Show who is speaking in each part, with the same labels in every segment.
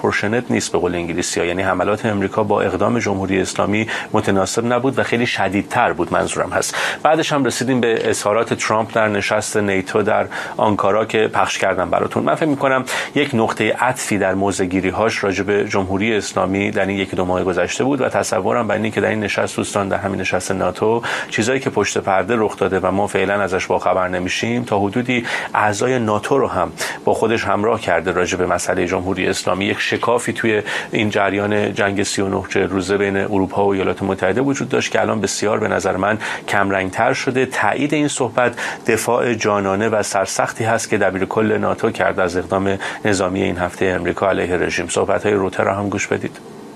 Speaker 1: disproportionate نیست به قول انگلیسی‌ها، یعنی حملات امریکا با اقدام جمهوری اسلامی متناسب نبود و خیلی شدیدتر بود منظورم هست. بعدش هم رسیدیم به اظهارات ترامپ در نشست نیتو در آنکارا که پخش کردم براتون. من فکر می‌کنم یک نقطه عطفی در موضع‌گیری‌هاش راجع به جمهوری اسلامی در این 1-2 ماه گذشته بود و تصورم بر اینه که در این نشست دوستان، در همین نشست ناتو، چیزایی که پشت پرده رخ داده و ما فعلا ازش باخبر نمیشیم تا حدودی اعضای ناتو رو هم با خودش همراه کرده راجع به مسئله جمهوری اسلامی. یک شکافی توی این جریان جنگ 39 روزه بین اروپا و ایالات متحده وجود داشت که الان بسیار به نظر من کم رنگ‌تر شده. تایید این صحبت دفاع جانانه و سرسختی هست که دبیر کل ناتو کرد از اقدام نظامی این هفته امریکا علیه رژیم. صحبت‌های روتر رو هم گوش بدید.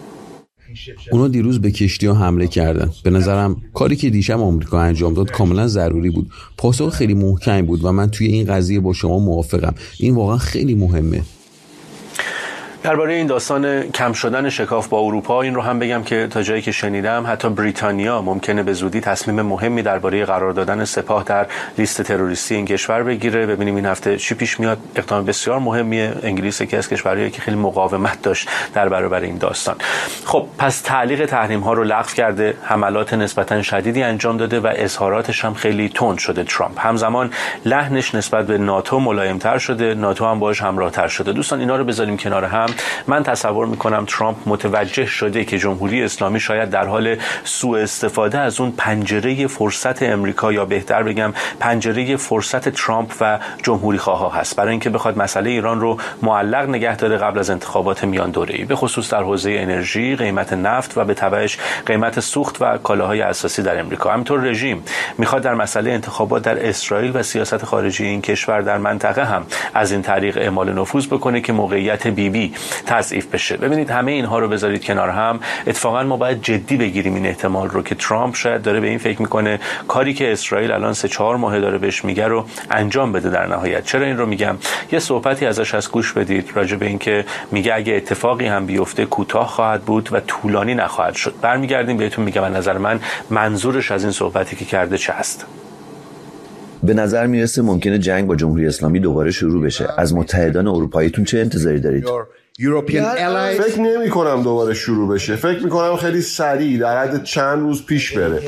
Speaker 2: اونا دیروز به کشتی‌ها حمله کردن. به نظرم کاری که دیشب آمریکا انجام داد کاملا ضروری بود. پاسخ خیلی محکمی بود و من توی این قضیه با شما موافقم. این واقعا خیلی مهمه.
Speaker 1: درباره این داستان کم شدن شکاف با اروپا این رو هم بگم که تا جایی که شنیدم حتی بریتانیا ممکنه به زودی تصمیم مهمی درباره قرار دادن سپاه در لیست تروریستی این کشور بگیره. ببینیم این هفته چی پیش میاد. اقدام بسیار مهمیه. انگلیس یکی از کشورهایی که خیلی مقاومت داشت در برابر این داستان. خب پس تعلیق تحریم ها رو لغو کرده، حملات نسبتا شدیدی انجام داده و اظهاراتش هم خیلی تند شده ترامپ. همزمان لحنش نسبت به ناتو ملایم‌تر شده، ناتو هم باهاش همراه‌تر شده. دوستان اینا رو بذاریم کنار هم. من تصور میکنم ترامپ متوجه شده که جمهوری اسلامی شاید در حال سوء استفاده از اون پنجره فرصت امریکا، یا بهتر بگم پنجره فرصت ترامپ و جمهوری خواها هست برای اینکه بخواد مسئله ایران رو معلق نگه داره قبل از انتخابات میان دوره‌ای، به خصوص در حوزه انرژی، قیمت نفت و به تبعش قیمت سوخت و کالاهای اساسی در امریکا. همینطور رژیم میخواد در مسئله انتخابات در اسرائیل و سیاست خارجی این کشور در منطقه هم از این طریق اعمال نفوذ بکنه که موقعیت بیبی تضعیف بشه. ببینید همه اینها رو بذارید کنار هم، اتفاقا ما باید جدی بگیریم این احتمال رو که ترامپ شاید داره به این فکر میکنه کاری که اسرائیل الان 3-4 ماه داره بهش میگه رو انجام بده در نهایت. چرا این رو میگم؟ یه صحبتی ازش از گوش بدید راجع به این که میگه اگه اتفاقی هم بیفته کوتاه خواهد بود و طولانی نخواهد شد. برمیگردیم بهتون میگم از نظر من منظورش از این صحبتی که کرده چه است.
Speaker 3: به نظر میرسه ممکنه جنگ با جمهوری اسلامی دوباره شروع بشه. از متحدان اروپاییتون چه انتظاری دارید؟
Speaker 4: فکر نمی کنم دوباره شروع بشه. فکر می کنم خیلی سریع در حد چند روز پیش بره.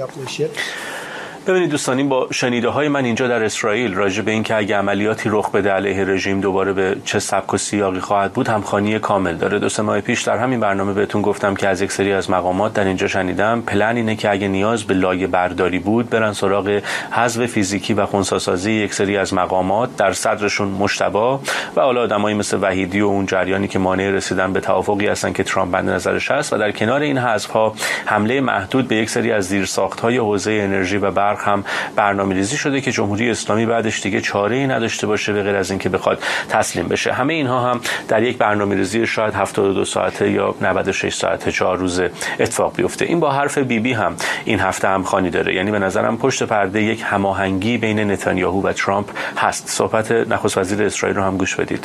Speaker 1: ببینید دوستان، این با شنیده های من اینجا در اسرائیل راجع به این که اگه عملیاتی رخ بده علیه رژیم دوباره به چه سبک و سیاقی خواهد بود همخوانی کامل داره. 2-3 ماه پیش در همین برنامه بهتون گفتم که از یک سری از مقامات در اینجا شنیدم پلن اینه که اگه نیاز به لایه برداری بود برن سراغ حذف فیزیکی و خنثی‌سازی یک سری از مقامات، در صدرشون مجتبی و حالا آدمایی مثل وحیدی و اون جریانی که مانع رسیدن به توافقی هستن که ترامپ بند نظرش هست، و در کنار این حذف‌ها حمله محدود به یک سری از زیرساخت‌های حوزه انرژی و برق هم برنامه‌ریزی شده که جمهوری اسلامی بعدش دیگه چاره‌ای نداشته باشه به غیر از اینکه بخواد تسلیم بشه. همه اینها هم در یک برنامه‌ریزی شاید 72 ساعته یا 96 ساعته 4 روزه اتفاق بیفته. این با حرف بیبی هم این هفته همخوانی داره. یعنی به نظرم پشت پرده یک هماهنگی بین نتانیاهو و ترامپ هست. صحبت نخست وزیر اسرائیل رو هم گوش بدید.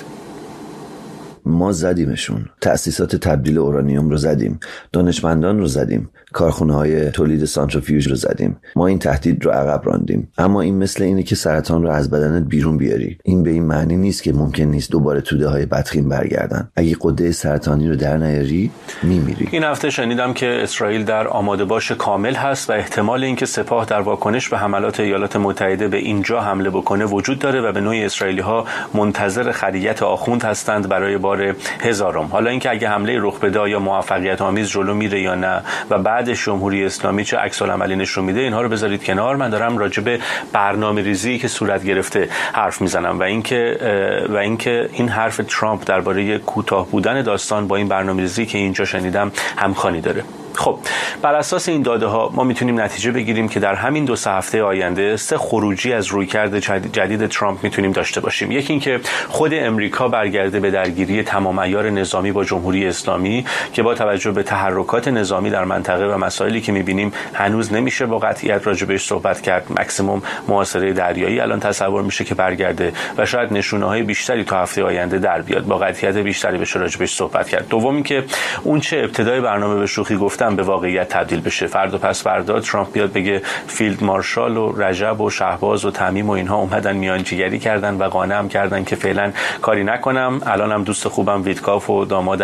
Speaker 3: ما زدیمشون، تأسیسات تبدیل اورانیوم رو زدیم، دانشمندان رو زدیم، کارخونه‌های تولید سانتریفیوژ رو زدیم. ما این تهدید رو عقب راندیم. اما این مثل اینه که سرطان رو از بدنت بیرون بیاری. این به این معنی نیست که ممکن نیست دوباره توده‌های بدخیم برگردن. اگه غده سرطانی رو در نیاری میمیری.
Speaker 1: این هفته شنیدم که اسرائیل در آماده باش کامل هست و احتمال اینکه سپاه در واکنش به حملات ایالات متحده به اینجا حمله بکنه وجود داره و به نوعی اسرائیلی‌ها منتظر خریت آخوند هستند برای بار هزارم. حالا اینکه اگه حمله رخ بده یا موفقیت آمیز جلو میره یا نه و بعدش جمهوری اسلامی چه عکس العملی نشون میده، اینها رو بذارید کنار. من دارم راجع به برنامه‌ریزی که صورت گرفته حرف میزنم و اینکه این حرف ترامپ درباره کوتاه بودن داستان با این برنامه‌ریزی که اینجا شنیدم همخوانی داره. خب بر اساس این داده ها ما میتونیم نتیجه بگیریم که در همین 2 هفته آینده 3 خروجی از رویکرد جدید ترامپ میتونیم داشته باشیم. یکی اینکه خود امریکا برگرده به درگیری تمام عیار نظامی با جمهوری اسلامی که با توجه به تحرکات نظامی در منطقه و مسائلی که میبینیم هنوز نمیشه با قطعیت راجع بهش صحبت کرد. ماکسیمم محاصره دریایی الان تصور میشه که برگرده و شاید نشونه‌های بیشتری تا هفته آینده در بیاد، با قطعیت بیشتری بشه راجع بهش صحبت کرد. دوم اینکه اون چه ابتدای برنامه به شوخی گفتم به واقعیت تبدیل بشه. فردا پس فردا ترامپ بیاد بگه فیلد مارشال و رجب و شهباز و تمیم و اینها اومدن میانجیگری کردن و قانع کردن که فعلا کاری نکنم. الانم دوست خوبم ویتکاف و داماد